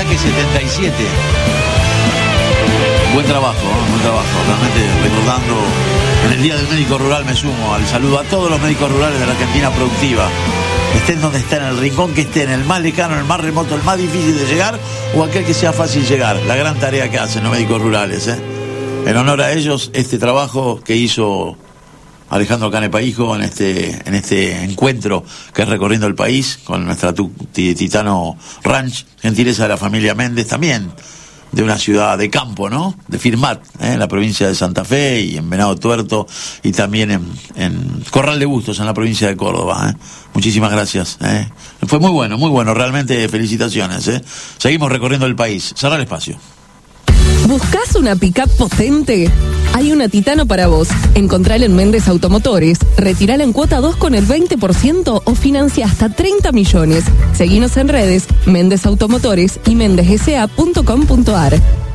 Ataque 77. Buen trabajo, realmente recordando. En el Día del Médico Rural me sumo al saludo a todos los médicos rurales de la Argentina productiva. Estén donde estén, en el rincón que estén, el más lejano, el más remoto, el más difícil de llegar o aquel que sea fácil llegar. La gran tarea que hacen los médicos rurales, En honor a ellos, este trabajo que hizo Alejandro Canepa-Hijo en este encuentro que es recorriendo el país con nuestra Titano Ranch, gentileza de la familia Méndez, también de una ciudad de campo, ¿no? De Firmat, en la provincia de Santa Fe y en Venado Tuerto y también en Corral de Bustos, en la provincia de Córdoba. Muchísimas gracias. Fue muy bueno, realmente felicitaciones. Seguimos recorriendo el país. Cerrar el espacio. ¿Buscás una pick-up potente? Hay una Titano para vos. Encontrala en Méndez Automotores. Retirala en cuota 2 con el 20% o financia hasta 30 millones. Seguinos en redes, Méndez Automotores y mendezsa.com.ar.